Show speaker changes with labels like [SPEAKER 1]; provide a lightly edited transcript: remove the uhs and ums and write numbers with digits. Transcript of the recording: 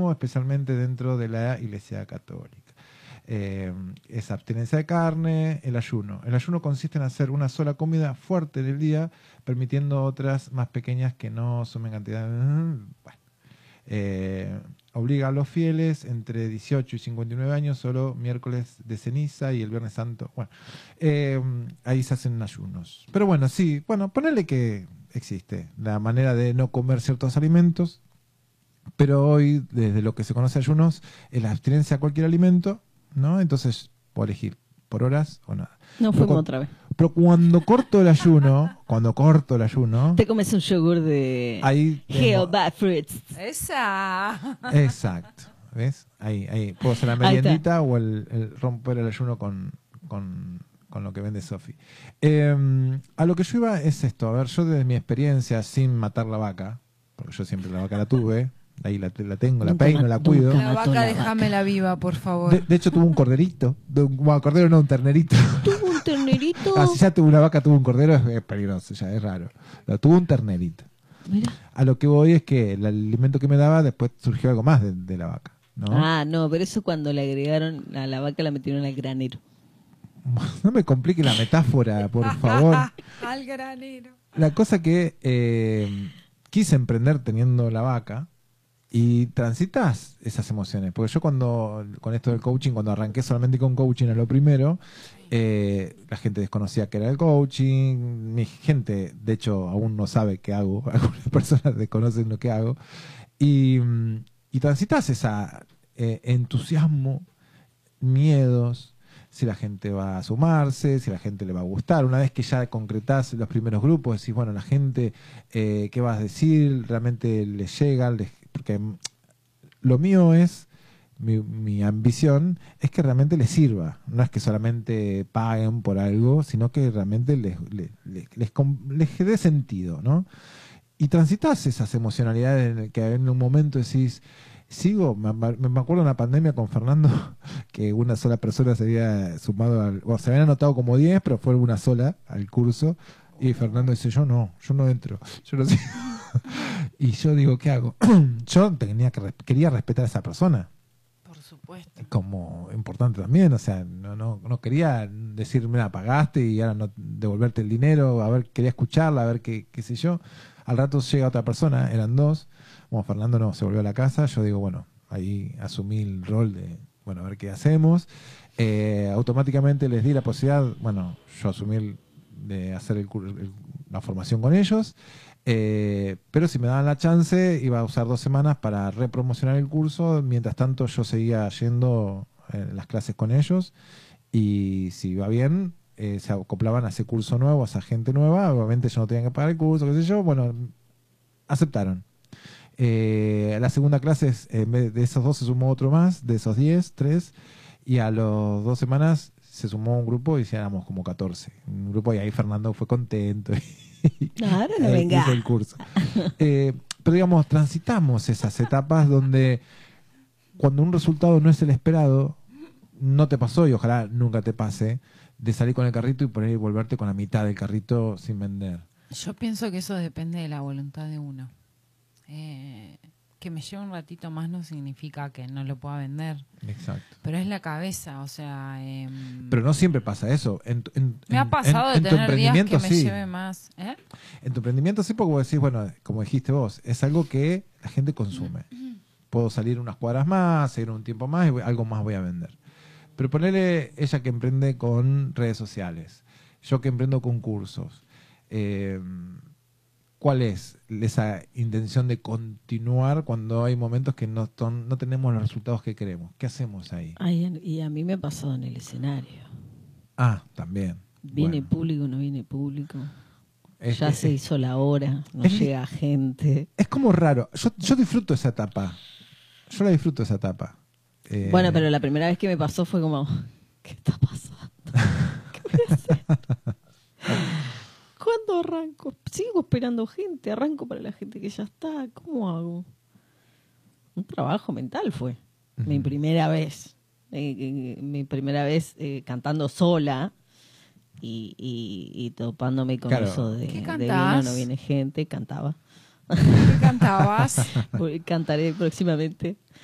[SPEAKER 1] consumo, especialmente dentro de la Iglesia Católica. Es abstinencia de carne, el ayuno. El ayuno consiste en hacer una sola comida fuerte del día, permitiendo otras más pequeñas que no sumen cantidad. Obliga a los fieles entre 18 y 59 años, solo miércoles de ceniza y el Viernes Santo. Bueno, ahí se hacen ayunos. Pero bueno, sí, bueno, ponerle que existe la manera de no comer ciertos alimentos, pero hoy, desde lo que se conoce ayunos, es la abstinencia a cualquier alimento, ¿no? Entonces, puedo elegir por horas o nada.
[SPEAKER 2] No fuimos otra vez.
[SPEAKER 1] Pero cuando corto el ayuno,
[SPEAKER 2] te comes un yogur de
[SPEAKER 1] ahí
[SPEAKER 2] Hell Bad Fruits.
[SPEAKER 3] ¡Esa!
[SPEAKER 1] Exacto. ¿Ves? Ahí. Puedo hacer la meriendita o el romper el ayuno con lo que vende Sofi. A lo que yo iba es esto. A ver, yo desde mi experiencia sin matar la vaca, porque yo siempre la vaca la tuve, ahí la tengo, la peino, la cuido.
[SPEAKER 3] La vaca, déjamela viva, por favor.
[SPEAKER 1] De hecho, tuvo un corderito. Bueno, cordero no, un ternerito.
[SPEAKER 2] ¿Tuvo un ternerito?
[SPEAKER 1] Así ya tuvo una vaca, tuvo un cordero, es peligroso, ya es raro. Pero tuvo un ternerito.
[SPEAKER 2] Mira.
[SPEAKER 1] A lo que voy es que el alimento que me daba, después surgió algo más de la vaca, ¿no?
[SPEAKER 2] Ah, no, pero eso cuando le agregaron a la vaca la metieron al granero.
[SPEAKER 1] No me complique la metáfora, por favor.
[SPEAKER 3] Al granero.
[SPEAKER 1] La cosa que quise emprender teniendo la vaca y transitas esas emociones. Porque yo con esto del coaching, cuando arranqué solamente con coaching a lo primero, la gente desconocía que era el coaching. Mi gente, de hecho, aún no sabe qué hago. Algunas personas desconocen lo que hago. Y transitas esa entusiasmo, miedos, si la gente va a sumarse, si la gente le va a gustar. Una vez que ya concretás los primeros grupos, decís, bueno, la gente, ¿qué vas a decir? ¿Realmente les llega? Porque lo mío es, mi ambición es que realmente les sirva. No es que solamente paguen por algo, sino que realmente les dé sentido, ¿no? Y transitas esas emocionalidades en el que en un momento decís, me acuerdo en la pandemia con Fernando, que una sola persona se había sumado se habían anotado como 10, pero fue una sola al curso, y Fernando dice, yo no entro, yo no sé. Y yo digo, ¿qué hago? Yo quería respetar a esa persona.
[SPEAKER 3] Por supuesto.
[SPEAKER 1] Como importante también, o sea, no quería decir, mira, pagaste y ahora no devolverte el dinero, a ver, quería escucharla, a ver qué sé yo. Al rato llega otra persona, eran dos. Bueno, Fernando no se volvió a la casa. Yo digo, bueno, ahí asumí el rol de, bueno, a ver qué hacemos. Automáticamente les di la posibilidad, bueno, yo asumí de hacer la formación con ellos. Pero si me daban la chance, iba a usar 2 semanas para repromocionar el curso. Mientras tanto, yo seguía yendo las clases con ellos. Y si iba bien, se acoplaban a ese curso nuevo, a esa gente nueva. Obviamente yo no tenía que pagar el curso, qué sé yo. Bueno, aceptaron. La segunda clase, en vez de esos 2 se sumó otro más, de esos 10, 3. Y a las 2 semanas se sumó un grupo y éramos como 14. Un grupo, y ahí Fernando fue contento.
[SPEAKER 2] Ahora no venga.
[SPEAKER 1] Hizo el curso. Pero digamos, transitamos esas etapas donde cuando un resultado no es el esperado, no te pasó y ojalá nunca te pase, de salir con el carrito y por ahí volverte con la mitad del carrito sin vender.
[SPEAKER 3] Yo pienso que eso depende de la voluntad de uno. Que me lleve un ratito más no significa que no lo pueda vender.
[SPEAKER 1] Exacto.
[SPEAKER 3] Pero es la cabeza, o sea...
[SPEAKER 1] Pero no siempre pasa eso.
[SPEAKER 3] Me ha pasado de tener días que me lleve más.
[SPEAKER 1] En tu emprendimiento sí, porque vos decís, bueno, como dijiste vos, es algo que la gente consume. Puedo salir unas cuadras más, seguir un tiempo más y algo más voy a vender. Pero ponerle ella que emprende con redes sociales, yo que emprendo con cursos. ¿Cuál es esa intención de continuar cuando hay momentos que no tenemos los resultados que queremos? ¿Qué hacemos ahí?
[SPEAKER 2] Ay, y a mí me ha pasado en el escenario.
[SPEAKER 1] Ah, también.
[SPEAKER 2] ¿Viene público o no viene público? Ya se hizo la hora, no llega gente.
[SPEAKER 1] Es como raro. Yo disfruto esa etapa. Yo la disfruto esa etapa.
[SPEAKER 2] Bueno, pero la primera vez que me pasó fue como, ¿qué está pasando? ¿Qué voy a hacer? ¿Cuándo arranco? Sigo esperando gente, arranco para la gente que ya está. ¿Cómo hago? Un trabajo mental fue. Mi primera vez. Mi primera vez cantando sola y topándome con eso de vino, no viene gente. Cantaba.
[SPEAKER 3] ¿Qué cantabas?
[SPEAKER 2] Cantaré próximamente.